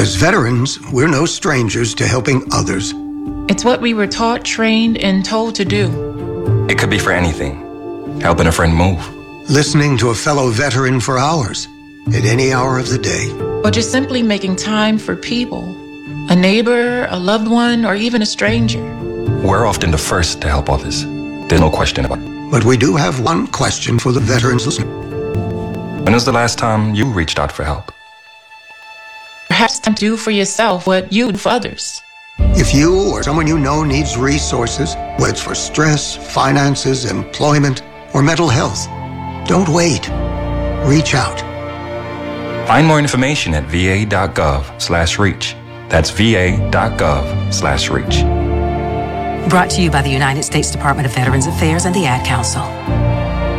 As veterans, we're no strangers to helping others. It's what we were taught, trained, and told to do. It could be for anything. Helping a friend move. Listening to a fellow veteran for hours, at any hour of the day. Or just simply making time for people. A neighbor, a loved one, or even a stranger. We're often the first to help others. There's no question about it. But we do have one question for the veterans listening. When was the last time you reached out for help? Perhaps time to do for yourself what you do for others. If you or someone you know needs resources, whether it's for stress, finances, employment, or mental health, don't wait. Reach out. Find more information at va.gov/reach. That's va.gov/reach. Brought to you by the United States Department of Veterans Affairs and the Ad Council.